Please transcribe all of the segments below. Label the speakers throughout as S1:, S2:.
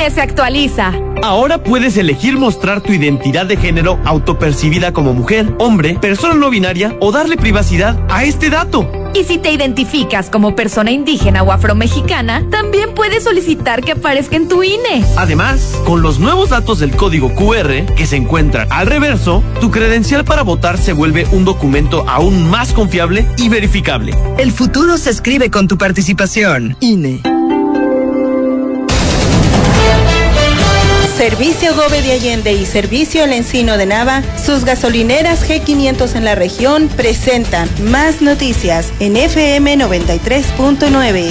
S1: INE se actualiza.
S2: Ahora puedes elegir mostrar tu identidad de género autopercibida como mujer, hombre, persona no binaria o darle privacidad a este dato.
S1: Y si te identificas como persona indígena o afromexicana, también puedes solicitar que aparezca en tu INE.
S2: Además, con los nuevos datos del código QR que se encuentran al reverso, tu credencial para votar se vuelve un documento aún más confiable y verificable.
S3: El futuro se escribe con tu participación. INE.
S4: Servicio Gove de Allende y Servicio El Encino de Nava, sus gasolineras G500 en la región presentan más noticias en FM 93.9.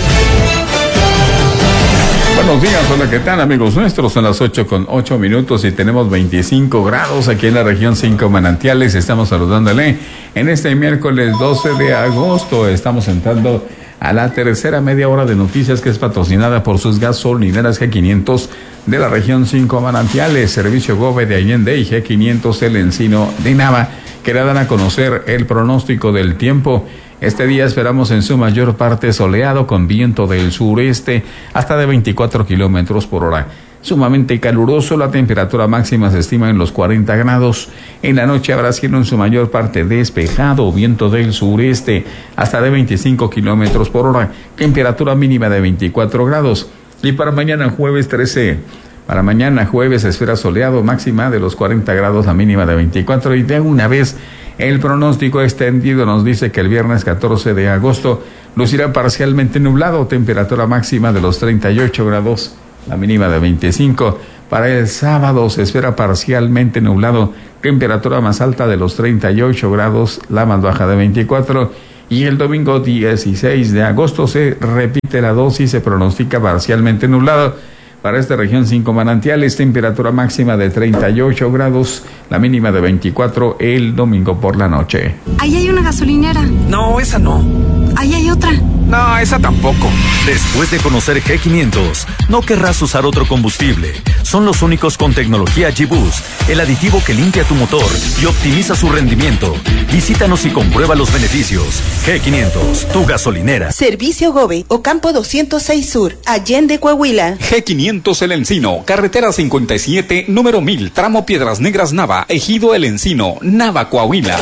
S5: Buenos días, hola, ¿qué tal amigos nuestros? Son las 8:08 y tenemos 25 grados aquí en la región 5 Manantiales. Estamos saludándole en este miércoles 12 de agosto. Estamos entrando a la tercera media hora de noticias que es patrocinada por sus gasolineras G500 de la región 5 Manantiales, Servicio Gove de Allende y G500 El Encino de Nava, que le dan a conocer el pronóstico del tiempo. Este día esperamos en su mayor parte soleado con viento del sureste hasta de 24 kilómetros por hora. Sumamente caluroso, la temperatura máxima se estima en los 40 grados. En la noche habrá cielo en su mayor parte despejado, viento del sureste hasta de 25 kilómetros por hora, temperatura mínima de 24 grados. Y para mañana jueves 13, para mañana jueves se espera soleado, máxima de los 40 grados, la mínima de 24. Y de una vez el pronóstico extendido nos dice que el viernes 14 de agosto lucirá parcialmente nublado, temperatura máxima de los 38 grados. La mínima de 25. Para el sábado se espera parcialmente nublado, temperatura más alta de los 38 grados, la más baja de 24. Y el domingo 16 de agosto se repite la dosis, se pronostica parcialmente nublado. Para esta región 5 Manantiales, temperatura máxima de 38 grados, la mínima de 24 el domingo por la noche.
S6: Ahí hay una gasolinera.
S7: No, esa no.
S6: Ahí hay otra.
S7: No, esa tampoco.
S8: Después de conocer G500, no querrás usar otro combustible. Son los únicos con tecnología G-Boost, el aditivo que limpia tu motor y optimiza su rendimiento. Visítanos y comprueba los beneficios. G500, tu gasolinera.
S4: Servicio Gove, Ocampo 206 Sur, Allende, Coahuila.
S9: G500 El Encino, carretera 57, número 1000, tramo Piedras Negras Nava, Ejido El Encino, Nava, Coahuila.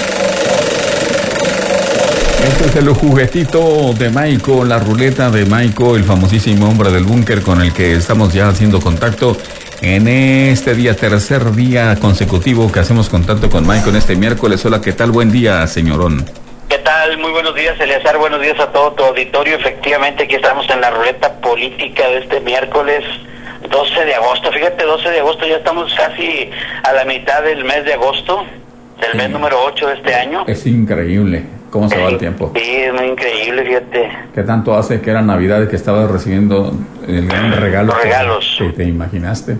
S5: Este es el juguetito de Maiko, la ruleta de Maiko, el famosísimo hombre del búnker con el que estamos ya haciendo contacto en este día, tercer día consecutivo que hacemos contacto con Maiko en este miércoles. Hola, ¿qué tal? Buen día, señorón.
S10: ¿Qué tal? Muy buenos días, Eleazar. Buenos días a todo tu auditorio. Efectivamente, aquí estamos en la ruleta política de este miércoles 12 de agosto. Fíjate, 12 de agosto, ya estamos casi a la mitad del mes de agosto, del mes número 8 de este año.
S5: Es increíble cómo se va el tiempo.
S10: Sí, es muy increíble, fíjate.
S5: ¿Qué tanto hace que era Navidad y que estabas recibiendo el gran regalo?
S10: Los regalos.
S5: Que te imaginaste.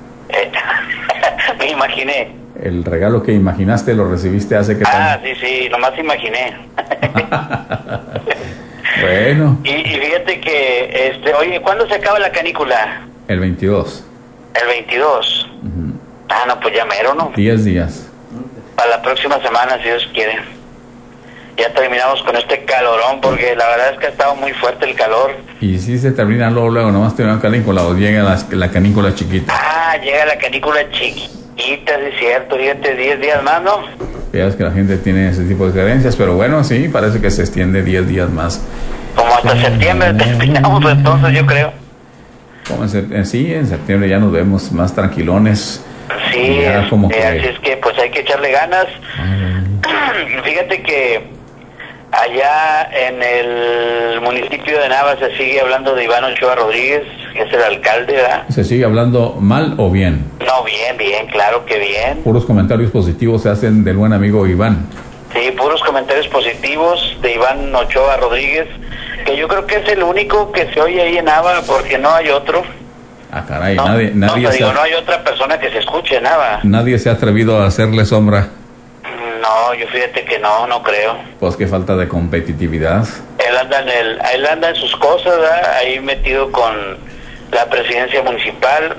S10: Me imaginé.
S5: El regalo que imaginaste lo recibiste hace que...
S10: Sí, nomás imaginé.
S5: Bueno.
S10: Y fíjate que, oye, ¿cuándo se acaba la canícula?
S5: El 22.
S10: El 22. Uh-huh. No, pues ya mero, ¿no?
S5: 10 días.
S10: Para la próxima semana, si Dios quiere. Ya terminamos con este calorón, porque la verdad es que ha estado muy fuerte el calor.
S5: Y si se termina luego nomás termina canícula o llega la canícula chiquita.
S10: Llega la canícula chiquita, es cierto, fíjate, 10 días más, ¿no?
S5: Veas que la gente tiene ese tipo de creencias, pero bueno, sí, parece que se extiende 10 días más.
S10: Como hasta septiembre terminamos entonces, yo creo.
S5: Sí, en septiembre ya nos vemos más tranquilones.
S10: Sí, así es que pues hay que echarle ganas. Fíjate que allá en el municipio de Nava se sigue hablando de Iván Ochoa Rodríguez, que es el alcalde, ¿verdad?
S5: ¿Se sigue hablando mal o bien?
S10: No, bien, claro que bien.
S5: Puros comentarios positivos se hacen del buen amigo Iván.
S10: Sí, puros comentarios positivos de Iván Ochoa Rodríguez, que yo creo que es el único que se oye ahí en Nava, porque no hay otro.
S5: Caray,
S10: no,
S5: nadie
S10: no hay otra persona que se escuche en Nava.
S5: Nadie se ha atrevido a hacerle sombra.
S10: No, yo fíjate que no creo.
S5: Pues qué falta de competitividad.
S10: Él anda en sus cosas, ¿verdad? Ahí metido con la presidencia municipal.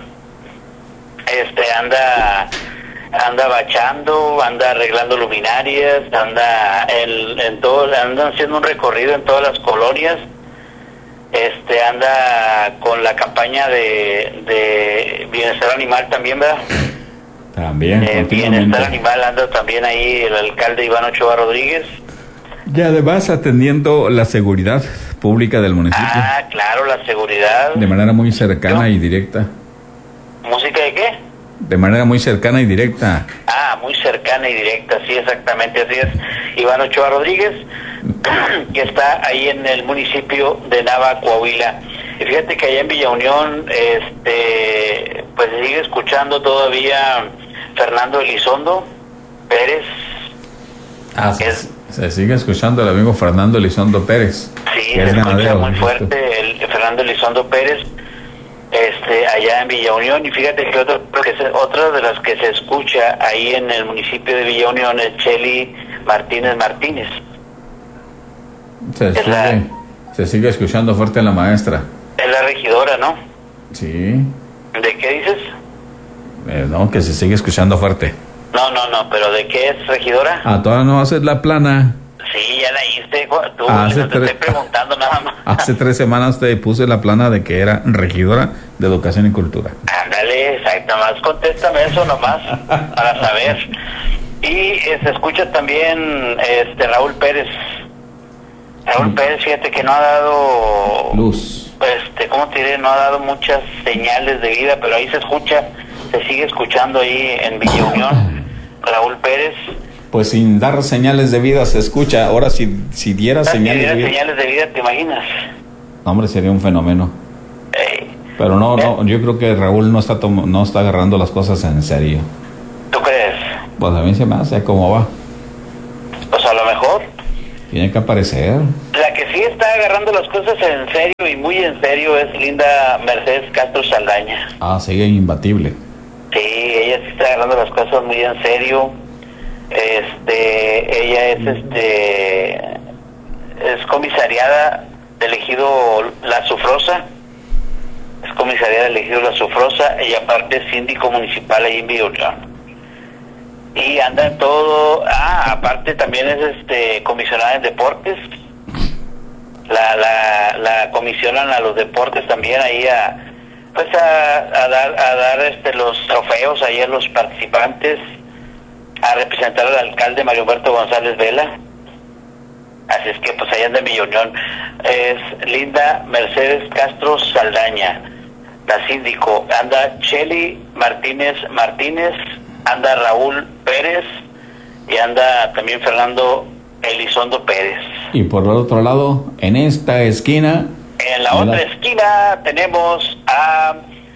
S10: Anda bachando, anda arreglando luminarias, anda haciendo un recorrido en todas las colonias anda con la campaña de bienestar animal también, ¿verdad?
S5: También,
S10: bienestar animal, anda también ahí el alcalde Iván Ochoa Rodríguez.
S5: Y además atendiendo la seguridad pública del municipio.
S10: Ah, claro, la seguridad.
S5: De manera muy cercana y directa.
S10: ¿Música de qué?
S5: De manera muy cercana y directa.
S10: Ah, muy cercana y directa, sí, exactamente, así es. Iván Ochoa Rodríguez, que está ahí en el municipio de Nava, Coahuila. Y fíjate que allá en Villa Unión, pues se sigue escuchando todavía Fernando Elizondo Pérez.
S5: Ah, se sigue escuchando el amigo Fernando Elizondo Pérez.
S10: Sí, se escucha muy fuerte el Fernando Elizondo Pérez. Allá en Villa Unión, y fíjate que otra de las que se escucha ahí en el municipio de Villa Unión es Cheli Martínez.
S5: Se sigue escuchando fuerte la maestra.
S10: Es la regidora, ¿no?
S5: Sí.
S10: ¿De qué dices?
S5: No, que se sigue escuchando fuerte.
S10: No, pero ¿de qué es regidora?
S5: Ah, todavía no haces la plana.
S10: Sí, ya la hice, tú, te estoy preguntando nada más.
S5: Hace 3 semanas te puse la plana de que era regidora de Educación y Cultura.
S10: Ándale, exacto, más contéstame eso nomás, para saber. Y se escucha también Raúl Pérez. Raúl Pérez, fíjate que no ha dado
S5: luz.
S10: ¿Cómo te diré? No ha dado muchas señales de vida, pero ahí se escucha, se sigue escuchando ahí en Villa Unión, Raúl Pérez.
S5: Pues sin dar señales de vida se escucha. Ahora si diera señales de vida.
S10: Señales de vida, ¿te imaginas?
S5: No, hombre, sería un fenómeno. Pero no, yo creo que Raúl no está agarrando las cosas en serio.
S10: ¿Tú crees?
S5: Pues a mí se me hace cómo va.
S10: Pues a lo mejor.
S5: Tiene que aparecer.
S10: La que sí está agarrando las cosas en serio y muy en serio es Linda Mercedes Castro Saldaña.
S5: Ah, sigue imbatible.
S10: Sí, ella sí está agarrando las cosas muy en serio. Ella es comisariada del ejido La Sufrosa. Es comisariada del ejido La Sufrosa y aparte es síndico municipal ahí en Villa Unión. Y anda en todo. Aparte también es comisionada en deportes. La comisionan a los deportes también ahí a dar los trofeos ahí a los participantes, a representar al alcalde Mario Humberto González Vela. Así es que pues allá anda en Villa Unión. Es Linda Mercedes Castro Saldaña, la síndico. Anda Cheli Martínez, anda Raúl Pérez y anda también Fernando Elizondo Pérez.
S5: Y por el otro lado, en esta esquina,
S10: en la otra esquina tenemos a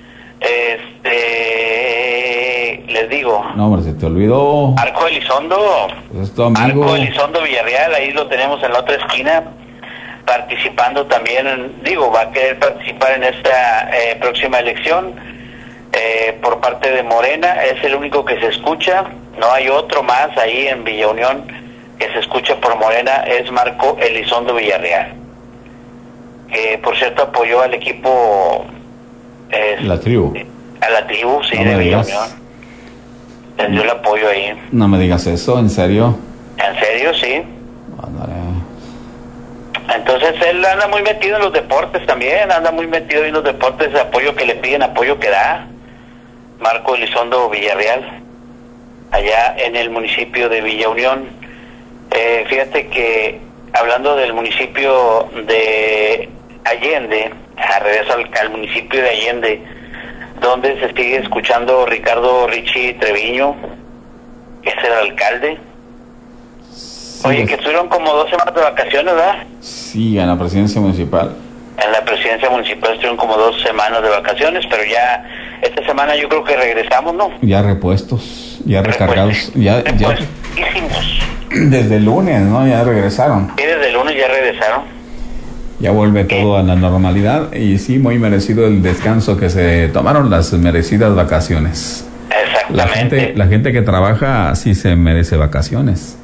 S10: les digo.
S5: No, hombre, se te olvidó.
S10: Arco Elizondo.
S5: Pues es tu amigo.
S10: Arco Elizondo Villarreal, ahí lo tenemos en la otra esquina, participando también, va a querer participar en esta próxima elección por parte de Morena. Es el único que se escucha, no hay otro más ahí en Villa Unión que se escucha por Morena, es Marco Elizondo Villarreal. Por cierto apoyó al equipo
S5: la tribu.
S10: A la tribu, sí,
S5: no
S10: de Villa Unión. Les dio el apoyo ahí.
S5: No me digas eso, ¿en serio?
S10: ¿En serio? Sí.
S5: Ándale.
S10: Entonces él anda muy metido en los deportes también, anda muy metido en los deportes, apoyo que le piden, apoyo que da. Marco Elizondo Villarreal, allá en el municipio de Villa Unión. Fíjate que hablando del municipio de Allende, regreso al municipio de Allende, donde se sigue escuchando Ricardo Richie Treviño, que es el alcalde. Sí, oye, que estuvieron como 2 semanas de vacaciones, ¿verdad?
S5: Sí, en la presidencia municipal.
S10: En la presidencia municipal estuvieron como 2 semanas de vacaciones, pero ya esta semana yo creo que regresamos, ¿no?
S5: Ya repuestos, ya recargados, ya
S10: hicimos.
S5: Desde el lunes, ¿no? Ya regresaron.
S10: Sí, desde el lunes ya regresaron.
S5: Ya vuelve todo a la normalidad y sí, muy merecido el descanso que se tomaron, las merecidas vacaciones.
S10: Exactamente.
S5: La gente que trabaja sí se merece vacaciones.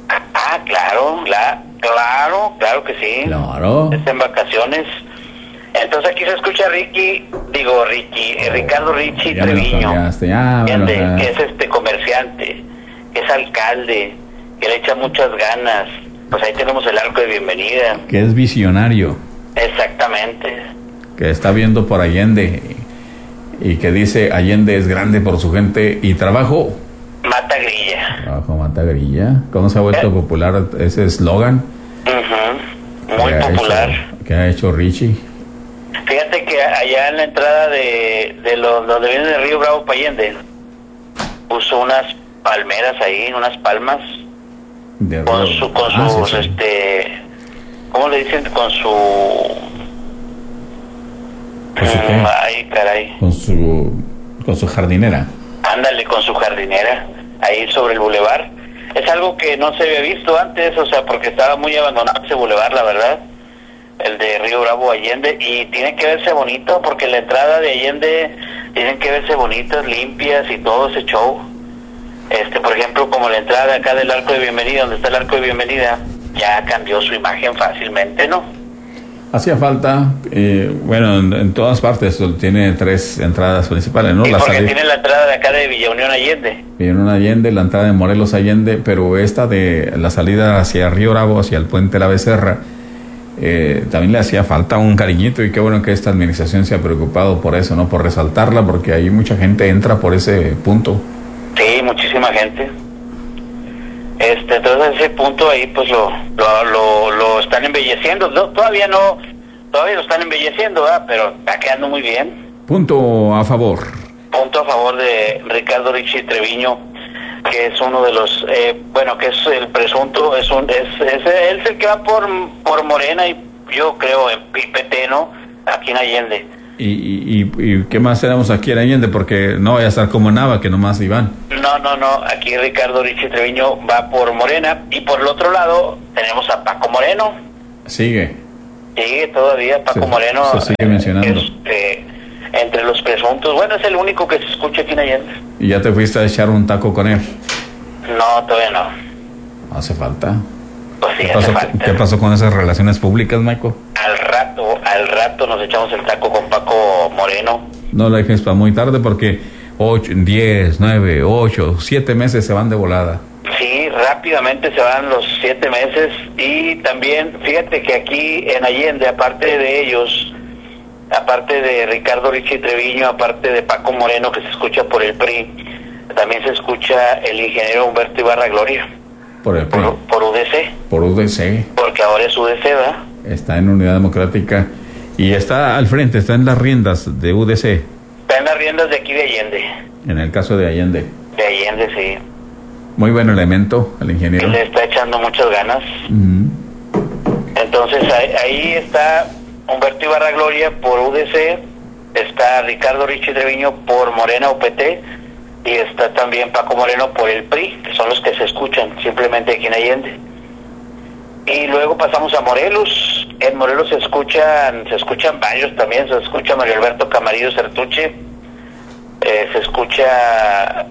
S10: Claro que sí.
S5: Claro.
S10: Está en vacaciones. Entonces aquí se escucha Ricardo Richie Treviño, que es comerciante, que es alcalde, que le echa muchas ganas. Pues ahí tenemos el arco de bienvenida.
S5: Que es visionario.
S10: Exactamente.
S5: que está viendo por Allende y que dice Allende es grande por su gente y trabajo
S10: mata grilla.
S5: Trabajo mata grilla. ¿Cómo se ha vuelto popular ese eslogan?
S10: Muy popular.
S5: ¿Qué ha hecho Richie?
S10: Fíjate que allá en la entrada de donde viene el río Bravo para Allende, puso unas palmeras ahí, unas palmas, con sus, ¿cómo le dicen? Con su... ay, caray.
S5: Con su jardinera.
S10: Ándale, con su jardinera, ahí sobre el bulevar. Es algo que no se había visto antes, o sea, porque estaba muy abandonado ese bulevar, la verdad, el de Río Bravo Allende, y tiene que verse bonito, porque la entrada de Allende tienen que verse bonitas, limpias y todo ese show. Por ejemplo, como la entrada de acá del Arco de Bienvenida, donde está el Arco de Bienvenida, ya cambió su imagen fácilmente, ¿no?
S5: Hacía falta, bueno, en todas partes tiene 3 entradas principales, ¿no?
S10: Sí, porque tiene la entrada de acá de Villa Unión Allende.
S5: Villa Unión Allende, la entrada de Morelos Allende, pero esta de la salida hacia Río Bravo, hacia el Puente La Becerra, también le hacía falta un cariñito, y qué bueno que esta administración se ha preocupado por eso, ¿no? Por resaltarla, porque ahí mucha gente entra por ese punto.
S10: Sí, muchísima gente. Entonces ese punto ahí pues lo están embelleciendo. Todavía lo están embelleciendo, ¿verdad? Pero está quedando muy bien.
S5: Punto a favor
S10: de Ricardo Richie Treviño, que es uno de los que es el presunto, él es el que va por Morena, y yo creo en PT, ¿no? Aquí en Allende.
S5: ¿Y qué más tenemos aquí en Allende? Porque no vaya a estar como Nava, que nomás Iván.
S10: No, aquí Ricardo Richie Treviño va por Morena, y por el otro lado tenemos a Paco Moreno.
S5: Sigue
S10: todavía Paco Moreno.
S5: Se sigue mencionando.
S10: Entre los presuntos, bueno, es el único que se escucha aquí en Allende.
S5: ¿Y ya te fuiste a echar un taco con él?
S10: No, todavía no.
S5: ¿Hace falta?
S10: Pues sí, hace falta.
S5: ¿Qué pasó con esas relaciones públicas, Michael?
S10: Al rato nos echamos el taco con Paco Moreno.
S5: No lo dejes para muy tarde, porque 8, 10, 9, 8, 7 meses se van de volada.
S10: Sí, rápidamente se van los 7 meses. Y también, fíjate que aquí en Allende, aparte de ellos, aparte de Ricardo Richie Treviño, aparte de Paco Moreno, que se escucha por el PRI, también se escucha el ingeniero Humberto Ibarra Gloria.
S5: ¿Por el PRI?
S10: Por UDC.
S5: Por UDC.
S10: Porque ahora es UDC, ¿verdad?
S5: Está en Unidad Democrática y está al frente, está en las riendas de UDC.
S10: Está en las riendas de aquí de Allende.
S5: En el caso de Allende.
S10: De Allende, sí.
S5: Muy buen elemento, el ingeniero.
S10: Él le está echando muchas ganas. Entonces ahí está Humberto Ibarra Gloria por UDC, está Ricardo Richie Treviño por Morena UPT, y está también Paco Moreno por el PRI, que son los que se escuchan simplemente aquí en Allende. Y luego pasamos a Morelos. En Morelos se escuchan varios también. Se escucha Mario Alberto Camarillo Sertuche, se escucha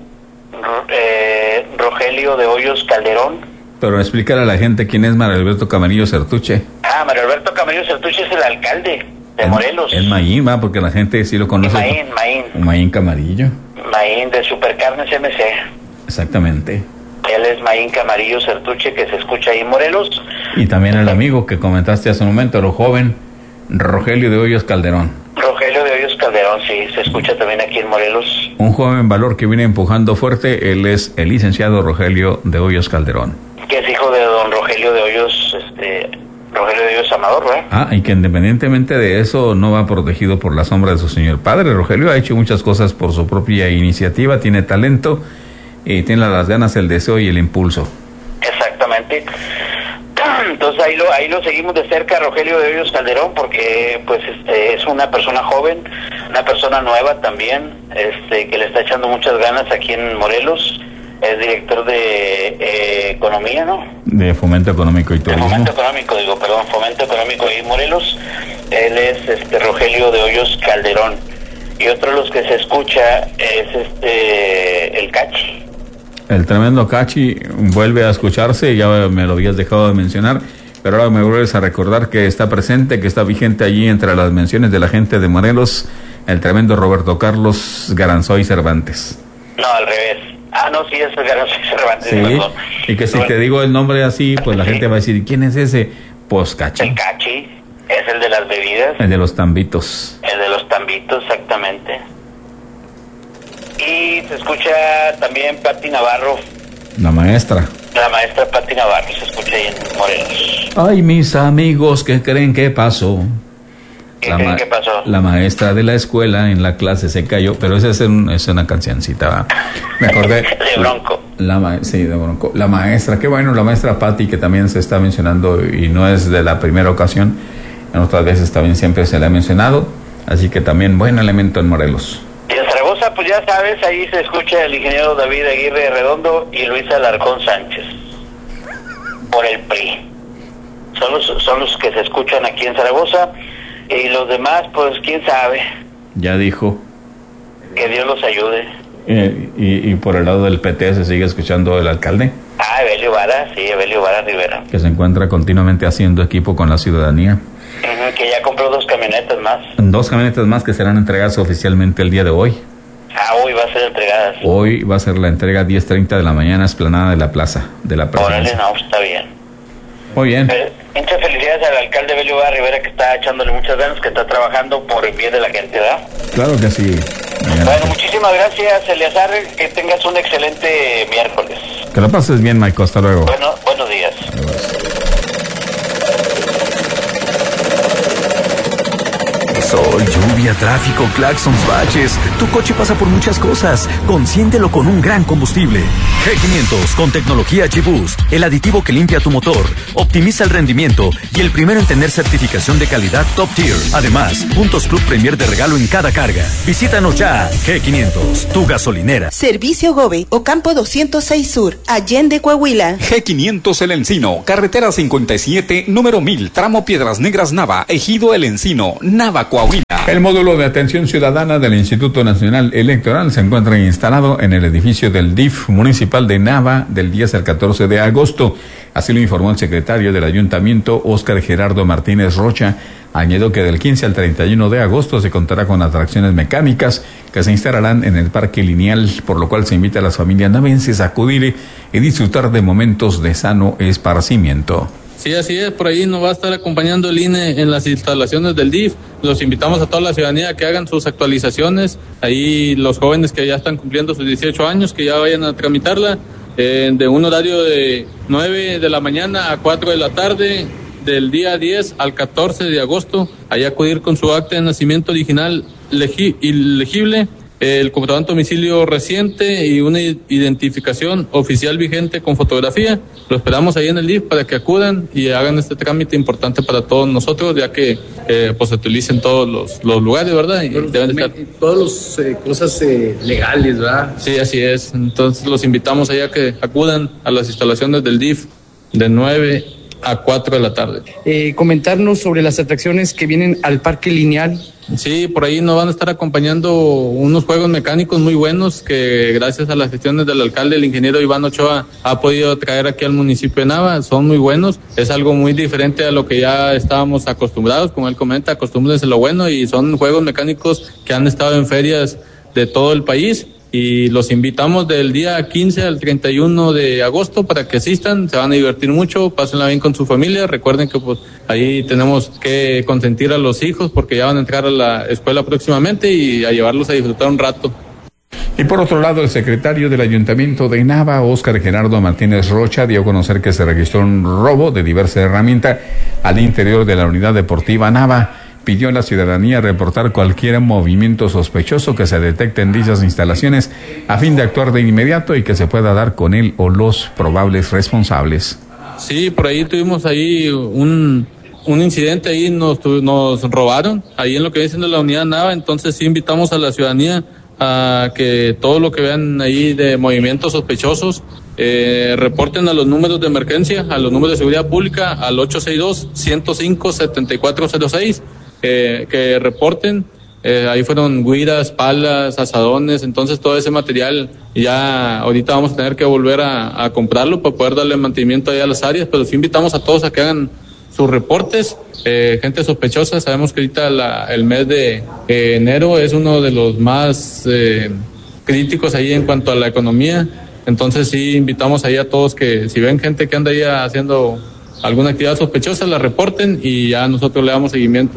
S10: Rogelio de Hoyos Calderón.
S5: Pero explícale a la gente quién es Mario Alberto Camarillo Sertuche.
S10: Mario Alberto Camarillo Sertuche es el alcalde de Morelos.
S5: Es Mayín, va, porque la gente sí lo conoce. Mayín Camarillo.
S10: Mayín de Supercarnes MC.
S5: Exactamente.
S10: Él es Mayín Camarillo Sertuche, que se escucha ahí en Morelos.
S5: Y también el amigo que comentaste hace un momento, el joven Rogelio de Hoyos Calderón.
S10: Rogelio de Hoyos Calderón, sí, se escucha también aquí en Morelos.
S5: Un joven valor que viene empujando fuerte, él es el licenciado Rogelio de Hoyos Calderón.
S10: Que es hijo de don Rogelio de Hoyos, Rogelio de Hoyos Amador, ¿verdad?
S5: Y que independientemente de eso no va protegido por la sombra de su señor padre. Rogelio ha hecho muchas cosas por su propia iniciativa, tiene talento y tiene las ganas, el deseo y el impulso.
S10: Exactamente. Entonces ahí lo seguimos de cerca, Rogelio de Hoyos Calderón, porque pues es una persona joven, una persona nueva también, que le está echando muchas ganas aquí en Morelos. Es director de Economía, ¿no?
S5: De Fomento Económico y Turismo.
S10: Fomento Económico y Morelos. Él es Rogelio de Hoyos Calderón. Y otro de los que se escucha es el Cachi.
S5: El tremendo Cachi vuelve a escucharse, ya me lo habías dejado de mencionar, pero ahora me vuelves a recordar que está presente, que está vigente allí entre las menciones de la gente de Morelos, el tremendo Roberto Carlos Garanzoy Cervantes.
S10: No, al revés. No, sí, es Garanzoy Cervantes.
S5: Sí, perdón. Y que si te digo el nombre así, pues la gente va a decir, ¿quién es ese? Pues Cachi.
S10: El Cachi. Es el de las bebidas.
S5: El de los tambitos.
S10: El de los tambitos, exactamente. Y se escucha también Pati Navarro.
S5: La maestra.
S10: La maestra Pati Navarro se escucha ahí en Morelos.
S5: Ay, mis amigos, ¿qué creen que pasó?
S10: ¿Qué creen que pasó?
S5: La maestra de la escuela en la clase se cayó, pero esa es una cancioncita, ¿va? Me acordé.
S10: De Bronco.
S5: Sí, de Bronco. La maestra, qué bueno, la maestra Pati, que también se está mencionando y no es de la primera ocasión, en otras veces también siempre se le ha mencionado, así que también buen elemento en Morelos.
S10: Y en Zaragoza, pues ya sabes, ahí se escucha el ingeniero David Aguirre Redondo y Luis Alarcón Sánchez, por el PRI. Son los que se escuchan aquí en Zaragoza. Y los demás, pues, quién sabe.
S5: Ya dijo.
S10: Que Dios los ayude.
S5: Y por el lado del PT se sigue escuchando el alcalde.
S10: Evelio Vara Rivera.
S5: Que se encuentra continuamente haciendo equipo con la ciudadanía.
S10: Que ya compró 2 camionetas más.
S5: 2 camionetas más que serán entregadas oficialmente el día de hoy.
S10: Hoy va a ser entregadas.
S5: Hoy va a ser la entrega 10:30 de la mañana, explanada de la plaza, de la presidencia.
S10: Órale, no, está bien.
S5: Muy bien.
S10: Muchas felicidades al alcalde Evelio Vara Rivera, que está echándole muchas ganas, que está trabajando por el bien de la gente, ¿verdad?
S5: Claro que sí.
S10: Bueno, muchísimas gracias, Eleazar, que tengas un excelente miércoles.
S5: Que lo pases bien, Maiko, hasta luego.
S10: Bueno, buenos días.
S8: Sol, lluvia, tráfico, claxons, baches. Tu coche pasa por muchas cosas. Consiéntelo con un gran combustible. G500 con tecnología G-Boost, el aditivo que limpia tu motor, optimiza el rendimiento y el primero en tener certificación de calidad Top Tier. Además, puntos Club Premier de regalo en cada carga. Visítanos ya. G500, tu gasolinera.
S4: Servicio Gobe, Ocampo 206 Sur, Allende, Coahuila.
S9: G500 El Encino, carretera 57, número 1000, tramo Piedras Negras Nava, Ejido El Encino, Nava, Coahuila.
S5: El módulo de atención ciudadana del Instituto Nacional Electoral se encuentra instalado en el edificio del DIF municipal de Nava del 10 al 14 de agosto. Así lo informó el secretario del ayuntamiento, Óscar Gerardo Martínez Rocha. Añadió que del 15 al 31 de agosto se contará con atracciones mecánicas que se instalarán en el parque lineal, por lo cual se invita a las familias navenses a acudir y disfrutar de momentos de sano esparcimiento.
S11: Sí, así es, por ahí nos va a estar acompañando el INE en las instalaciones del DIF. Los invitamos a toda la ciudadanía a que hagan sus actualizaciones. Ahí los jóvenes que ya están cumpliendo sus 18 años, que ya vayan a tramitarla, de un horario de 9 de la mañana a 4 de la tarde, del día 10 al 14 de agosto. Ahí acudir con su acta de nacimiento original legible, el comprobante de domicilio reciente y una identificación oficial vigente con fotografía. Lo esperamos ahí en el DIF para que acudan y hagan este trámite importante para todos nosotros, ya que pues se utilicen todos los lugares, ¿verdad? Y deben estar
S12: todas las cosas legales, ¿verdad?
S11: Sí, así es. Entonces los invitamos ahí a que acudan a las instalaciones del DIF de 9 a 4 de la tarde.
S12: Comentarnos sobre las atracciones que vienen al parque lineal.
S11: Sí, por ahí nos van a estar acompañando unos juegos mecánicos muy buenos que gracias a las gestiones del alcalde, el ingeniero Iván Ochoa, ha podido traer aquí al municipio de Nava. Son muy buenos, es algo muy diferente a lo que ya estábamos acostumbrados, como él comenta, acostúmbrense lo bueno, y son juegos mecánicos que han estado en ferias de todo el país. Y los invitamos del día 15 al 31 de agosto para que asistan, se van a divertir mucho, pásenla bien con su familia. Recuerden que pues ahí tenemos que consentir a los hijos porque ya van a entrar a la escuela próximamente y a llevarlos a disfrutar un rato.
S5: Y por otro lado, el secretario del Ayuntamiento de Nava, Óscar Gerardo Martínez Rocha, dio a conocer que se registró un robo de diversa herramienta al interior de la unidad deportiva Nava. Pidió a la ciudadanía reportar cualquier movimiento sospechoso que se detecte en dichas instalaciones a fin de actuar de inmediato y que se pueda dar con él o los probables responsables.
S11: Sí, por ahí tuvimos ahí un incidente, ahí nos robaron, ahí en lo que dicen de la unidad Nava. Entonces sí invitamos a la ciudadanía a que todo lo que vean ahí de movimientos sospechosos reporten a los números de emergencia, a los números de seguridad pública, al 862-105-7406. Que reporten. Ahí fueron guiras, palas, asadones, entonces todo ese material ya ahorita vamos a tener que volver a comprarlo para poder darle mantenimiento ahí a las áreas, pero sí invitamos a todos a que hagan sus reportes. Gente sospechosa, sabemos que ahorita el mes de enero es uno de los más críticos ahí en cuanto a la economía, entonces sí invitamos ahí a todos que si ven gente que anda ahí haciendo alguna actividad sospechosa la reporten y ya nosotros le damos seguimiento.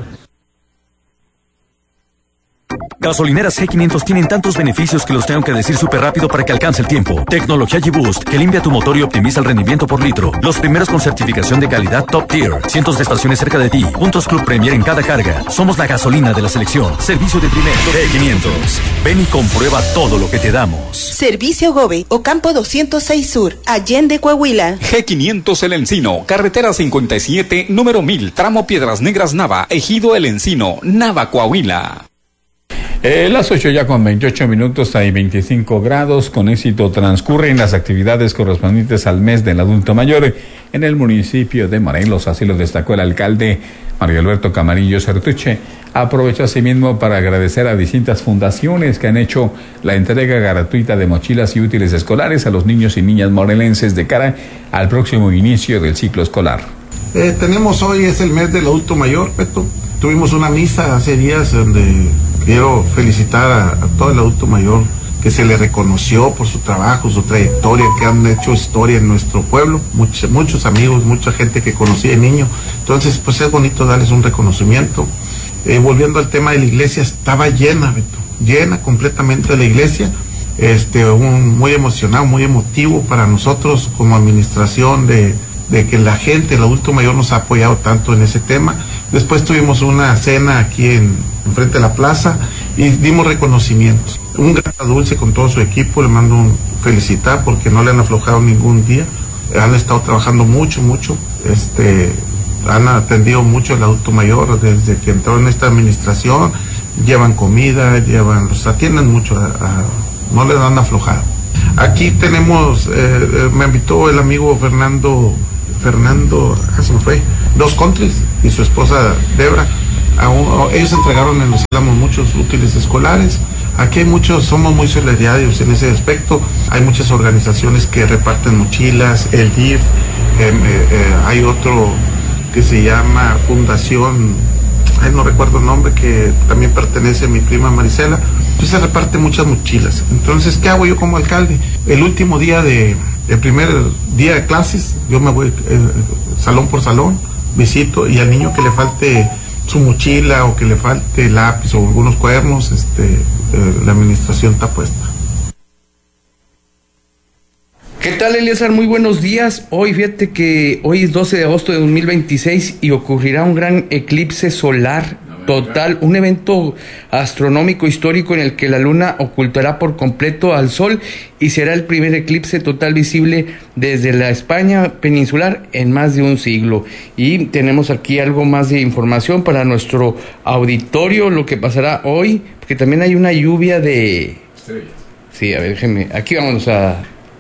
S8: Gasolineras G500 tienen tantos beneficios que los tengo que decir súper rápido para que alcance el tiempo. Tecnología G-Boost, que limpia tu motor y optimiza el rendimiento por litro. Los primeros con certificación de calidad Top Tier. Cientos de estaciones cerca de ti. Puntos Club Premier en cada carga. Somos la gasolina de la selección. Servicio de primer. G500. Ven y comprueba todo lo que te damos.
S4: Servicio Gobe, Ocampo 206 Sur, Allende, Coahuila.
S9: G500 El Encino, carretera 57, número 1000, tramo Piedras Negras Nava, Ejido El Encino, Nava, Coahuila.
S5: Las 8 ya con 28 minutos, hay 25 grados, con éxito transcurren las actividades correspondientes al mes del adulto mayor en el municipio de Morelos, así lo destacó el alcalde Mario Alberto Camarillo Certuche. Aprovechó asimismo para agradecer a distintas fundaciones que han hecho la entrega gratuita de mochilas y útiles escolares a los niños y niñas morelenses de cara al próximo inicio del ciclo escolar.
S13: Tenemos hoy, es el mes del adulto mayor, Peto. Tuvimos una misa hace días donde quiero felicitar a todo el adulto mayor que se le reconoció por su trabajo, su trayectoria, que han hecho historia en nuestro pueblo, muchos amigos, mucha gente que conocí de niño. Entonces, pues es bonito darles un reconocimiento. Volviendo al tema de la iglesia, estaba llena, Beto, llena completamente la iglesia. Muy emocionado, muy emotivo para nosotros como administración de que la gente, el adulto mayor nos ha apoyado tanto en ese tema. Después tuvimos una cena aquí enfrente de la plaza y dimos reconocimientos. Un gran dulce con todo su equipo, le mando un felicitar porque no le han aflojado ningún día. Han estado trabajando mucho, han atendido mucho al adulto mayor desde que entró en esta administración. Llevan comida, los atienden mucho, no les han aflojado. Aquí tenemos, me invitó el amigo Fernando, se me fue, Dos Countries y su esposa Debra. Ellos entregaron en Los Álamos muchos útiles escolares. Aquí hay somos muy solidarios en ese aspecto. Hay muchas organizaciones que reparten mochilas, el DIF, hay otro que se llama Fundación, no recuerdo el nombre, que también pertenece a mi prima Marisela. Entonces se reparte muchas mochilas. Entonces, ¿qué hago yo como alcalde? El último día el primer día de clases, yo me voy salón por salón, visito, y al niño que le falte su mochila o que le falte lápiz o algunos cuadernos, la administración está puesta.
S12: ¿Qué tal, Eleazar? Muy buenos días. Fíjate que hoy es 12 de agosto de 2026 y ocurrirá un gran eclipse solar total, un evento astronómico histórico en el que la luna ocultará por completo al sol y será el primer eclipse total visible desde la España peninsular en más de un siglo. Y tenemos aquí algo más de información para nuestro auditorio, lo que pasará hoy, porque también hay una lluvia de... Sí, a ver, déjenme, aquí vamos a...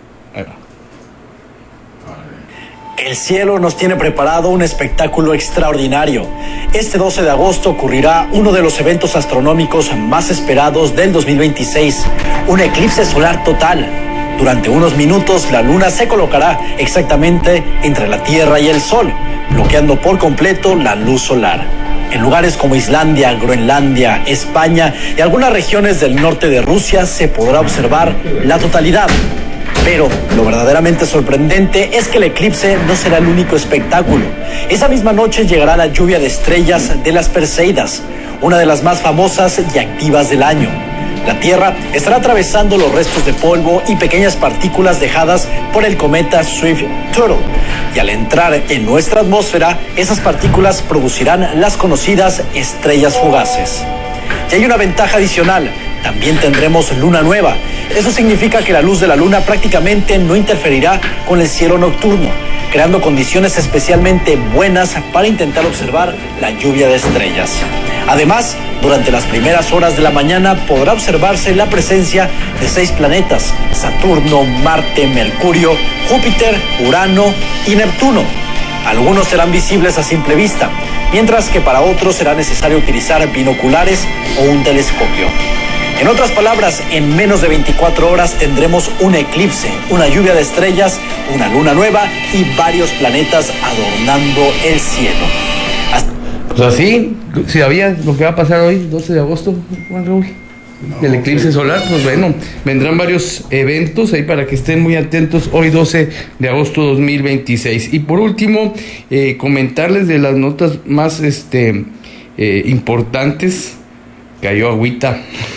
S14: El cielo nos tiene preparado un espectáculo extraordinario. Este 12 de agosto ocurrirá uno de los eventos astronómicos más esperados del 2026, un eclipse solar total. Durante unos minutos la luna se colocará exactamente entre la Tierra y el Sol, bloqueando por completo la luz solar. En lugares como Islandia, Groenlandia, España y algunas regiones del norte de Rusia se podrá observar la totalidad. Pero lo verdaderamente sorprendente es que el eclipse no será el único espectáculo. Esa misma noche llegará la lluvia de estrellas de las Perseidas, una de las más famosas y activas del año. La Tierra estará atravesando los restos de polvo y pequeñas partículas dejadas por el cometa Swift-Turtle. Y al entrar en nuestra atmósfera, esas partículas producirán las conocidas estrellas fugaces. Y hay una ventaja adicional. También tendremos luna nueva. Eso significa que la luz de la luna prácticamente no interferirá con el cielo nocturno, creando condiciones especialmente buenas para intentar observar la lluvia de estrellas. Además, durante las primeras horas de la mañana podrá observarse la presencia de 6 planetas: Saturno, Marte, Mercurio, Júpiter, Urano y Neptuno. Algunos serán visibles a simple vista, mientras que para otros será necesario utilizar binoculares o un telescopio. En otras palabras, en menos de 24 horas tendremos un eclipse, una lluvia de estrellas, una luna nueva y varios planetas adornando el cielo.
S12: Pues así, ¿sabías lo que va a pasar hoy, 12 de agosto, Juan Raúl? del eclipse solar. Pues bueno, vendrán varios eventos ahí para que estén muy atentos hoy 12 de agosto 2026. Y por último, comentarles de las notas más importantes. Cayó agüita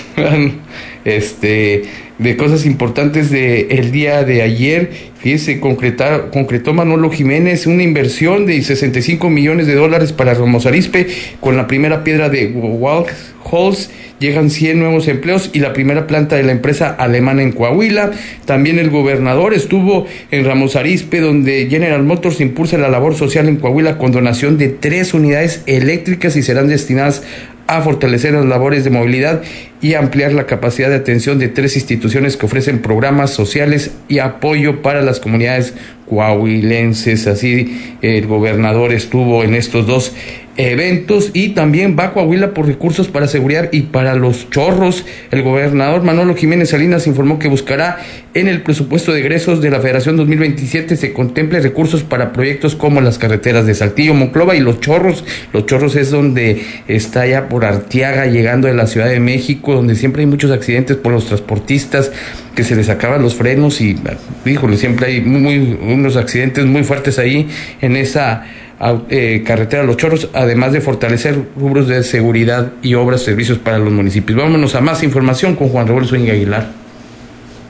S12: de cosas importantes de el día de ayer. Fíjese, concretó Manolo Jiménez una inversión de $65 millones para Ramos Arizpe. Con la primera piedra de Walls llegan 100 nuevos empleos y la primera planta de la empresa alemana en Coahuila. También el gobernador estuvo en Ramos Arizpe, donde General Motors impulsa la labor social en Coahuila con donación de 3 unidades eléctricas y serán destinadas a fortalecer las labores de movilidad y ampliar la capacidad de atención de 3 instituciones que ofrecen programas sociales y apoyo para las comunidades coahuilenses. Así el gobernador estuvo en estos 2 eventos. Y también va a Coahuila por recursos para seguridad y para los chorros. El gobernador Manolo Jiménez Salinas informó que buscará en el presupuesto de egresos de la Federación 2027 se contemple recursos para proyectos como las carreteras de Saltillo, Monclova y Los Chorros. Los Chorros es donde está ya por Arteaga, llegando de la Ciudad de México, donde siempre hay muchos accidentes por los transportistas que se les acaban los frenos y, híjole, siempre hay unos accidentes muy fuertes ahí en esa carretera Los Chorros, además de fortalecer rubros de seguridad y obras, servicios para los municipios. Vámonos a más información con Juan Raúl Zúñiga Aguilar.